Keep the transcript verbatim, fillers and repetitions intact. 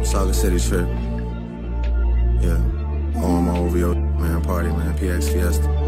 Saga City trip. Yeah. O M O O V O, man, party, man. P X Fiesta.